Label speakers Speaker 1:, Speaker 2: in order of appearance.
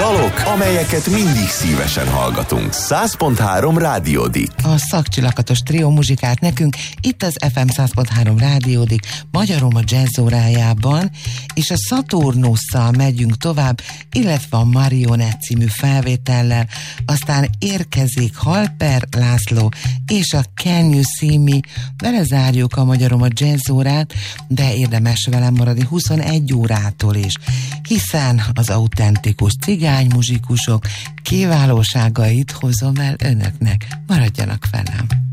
Speaker 1: dalok, amelyeket mindig szívesen hallgatunk. 100.3 Rádiódik.
Speaker 2: A szakcsillakatos trió muzsikált nekünk itt az FM 100.3 Rádiódik, magyarul a jazz órájában, és a Szaturnusszal megyünk tovább, illetve a Marionette című felvétellel, aztán érkezik Halper László és a Can You See Me, vele zárjuk a magyarul a jazz órát, de érdemes velem maradni 21 órától is, hiszen az autentikus cigány muzsikusok kiválóságait hozom el önöknek. Maradjanak velem!